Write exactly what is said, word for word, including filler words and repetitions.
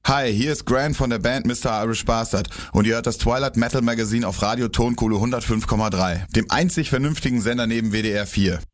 Hi, hier ist Grant von der Band Mister Irish Bastard und ihr hört das Twilight Metal Magazine auf Radio Tonkohle hundertfünf Komma drei, dem einzig vernünftigen Sender neben W D R vier.